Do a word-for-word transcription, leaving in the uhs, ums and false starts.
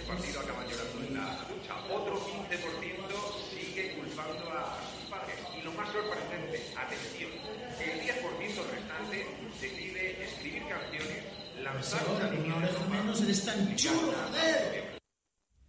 partido acaban llorando en la ducha. Otro quince por ciento sigue culpando a sus padres. Y lo más sorprendente, atención, el diez por ciento restante decide escribir canciones, lanzar una línea de menos eres tan chulo, joder.